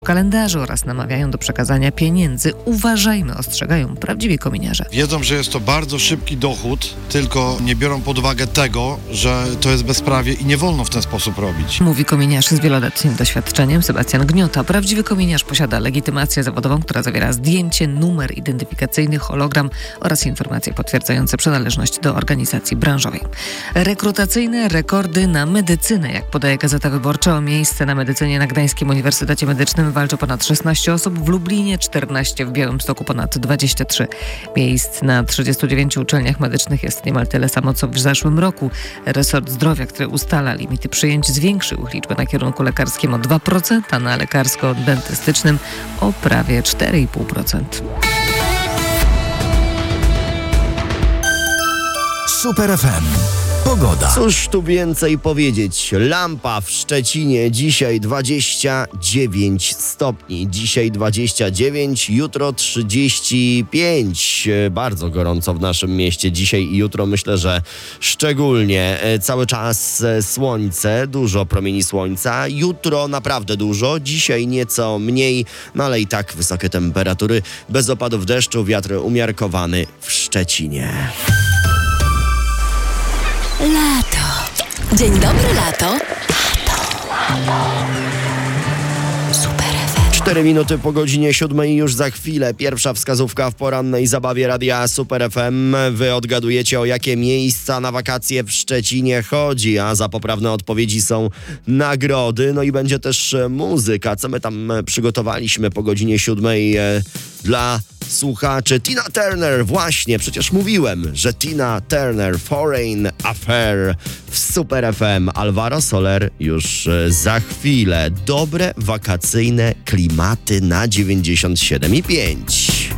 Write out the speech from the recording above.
kalendarzu oraz namawiają do przekazania pieniędzy. Uważajmy, ostrzegają prawdziwi kominiarze. Wiedzą, że jest to bardzo szybki dochód, tylko nie biorą pod uwagę tego, że to jest bezprawie i nie wolno w ten sposób robić. Mówi kominiarz z wieloletnim doświadczeniem Sebastian Gniota. Prawdziwy kominiarz posiada legitymację zawodową, która zawiera zdjęcie, numer identyfikacyjny, hologram oraz informacje potwierdzające przynależność do organizacji branżowej. Rekrutacyjne rekordy na medycynę. Jak podaje Gazeta Wyborcza, o miejsce na medycynie na Gdańskim Uniwersytecie Medycznym walczy ponad 16 osób, w Lublinie 14, w Białymstoku ponad 23. Miejsc na 39 uczelniach medycznych jest niemal tyle samo, co w zeszłym roku. Resort Zdrowia, który ustala limity przyjęć, zwiększył liczbę na kierunku lekarskim o 2%, a na lekarsko-dentystycznym o prawie 4,5%. Super FM. Pogoda. Cóż tu więcej powiedzieć? Lampa w Szczecinie dzisiaj 29 stopni. Dzisiaj 29, jutro 35. Bardzo gorąco w naszym mieście dzisiaj i jutro, myślę, że szczególnie. Cały czas słońce, dużo promieni słońca. Jutro naprawdę dużo, dzisiaj nieco mniej, no ale i tak wysokie temperatury. Bez opadów deszczu, wiatr umiarkowany w Szczecinie. Lato. Dzień dobry, lato. Super FM. 4 minuty po godzinie 7 już za chwilę. Pierwsza wskazówka w porannej zabawie Radia Super FM. Wy odgadujecie, o jakie miejsca na wakacje w Szczecinie chodzi, a za poprawne odpowiedzi są nagrody. No i będzie też muzyka. Co my tam przygotowaliśmy po godzinie 7 dla słuchaczy? Tina Turner, właśnie, przecież mówiłem, że Tina Turner, Foreign Affair w Super FM. Alvaro Soler już za chwilę. Dobre wakacyjne klimaty na 97,5.